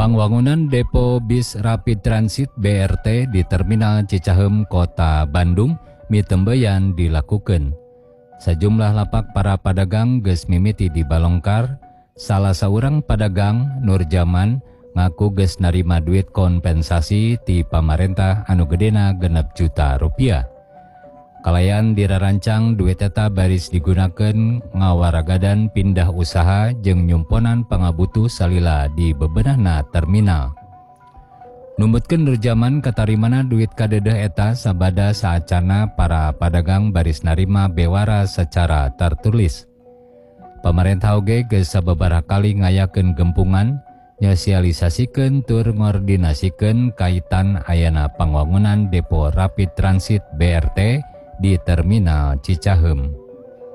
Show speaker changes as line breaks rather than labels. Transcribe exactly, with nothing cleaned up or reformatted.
Pangwangunan depo bis Rapid Transit B R T di Terminal Cicahem, Kota Bandung, mitembeyan dilakukan. Sejumlah lapak para pedagang geus mimiti dibalongkar. Salah seorang pedagang Nurjaman ngaku geus narima duit kompensasi ti pamarentah anu gedena genep juta rupiah. Kalayan dirarancang duit eta baris digunakan ngawaragadan pindah usaha jeung nyumponan pangabutuh salila di bebenahna terminal. Numbutkeun Nurjaman katarimana duit kadedeh eta sabada saacana para pedagang baris narima bewara secara tertulis. Pamarentah oge geus sababaraha kali ngayakeun gempungan nyosialisasikeun tur ngordinasikeun kaitan ayana pangwangunan depo Rapid Transit B R T di Terminal Cicahem.